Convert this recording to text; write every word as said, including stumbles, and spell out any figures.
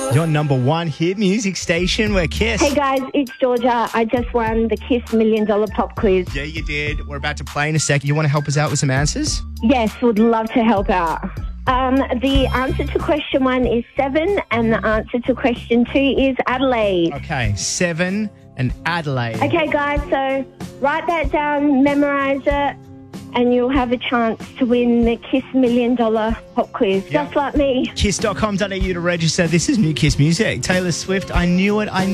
Your number one hit music station, we're Kiss. Hey guys, it's Georgia. I just won the Kiss Million Dollar Pop Quiz. Yeah, you did. We're about to play in a second. You want to help us out with some answers? Yes, would love to help out. Um, the answer to question one is seven, and the answer to question two is Adelaide. Okay, seven and Adelaide. Okay, guys, so write that down, memorise it, and you'll have a chance to win the Kiss Million Dollar Pop Quiz, Yep. just like me. kiss dot com dot a u to register. This is new Kiss music. Taylor Swift, I knew it, I